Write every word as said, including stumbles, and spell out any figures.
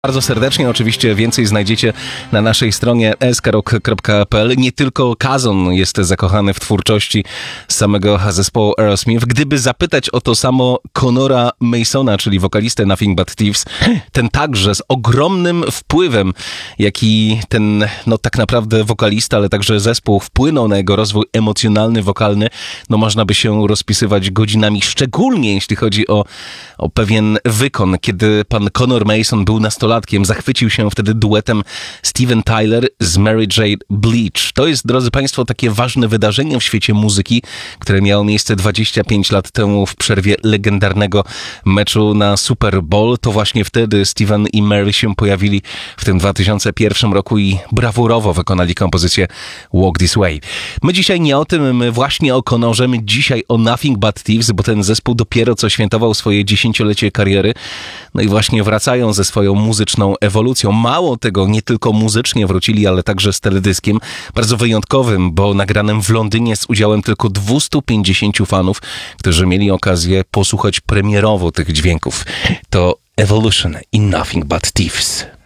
Bardzo serdecznie, oczywiście więcej znajdziecie na naszej stronie s k rock kropka p l. Nie tylko Kazon jest zakochany w twórczości samego zespołu Aerosmith. Gdyby zapytać o to samo Conora Masona, czyli wokalistę Nothing But Thieves, ten także z ogromnym wpływem, jaki ten, no tak naprawdę wokalista, ale także zespół wpłynął na jego rozwój emocjonalny, wokalny, no można by się rozpisywać godzinami, szczególnie jeśli chodzi o, o pewien wykon, kiedy pan Conor Mason był nastolatkiem. Zachwycił się wtedy duetem Steven Tyler z Mary J. Blige. To jest, drodzy Państwo, takie ważne wydarzenie w świecie muzyki, które miało miejsce dwadzieścia pięć lat temu w przerwie legendarnego meczu na Super Bowl. To właśnie wtedy Steven i Mary się pojawili w tym dwa tysiące pierwszym roku i brawurowo wykonali kompozycję Walk This Way. My dzisiaj nie o tym, my właśnie o Conorze, my dzisiaj o Nothing But Thieves, bo ten zespół dopiero co świętował swoje dziesięciolecie kariery. No i właśnie wracają ze swoją muzyczną ewolucją. Mało tego, nie tylko muzycznie wrócili, ale także z teledyskiem, bardzo wyjątkowym, bo nagranym w Londynie z udziałem tylko dwieście pięćdziesiąt fanów, którzy mieli okazję posłuchać premierowo tych dźwięków. To Evolution i Nothing But Thieves.